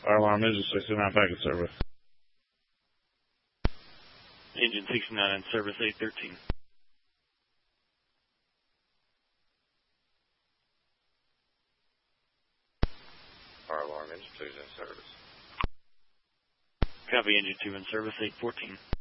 Fire alarm engine 69 packet service. Engine 69 in service 813. Fire alarm engine 2 is in service. Copy, engine 2 in service 814.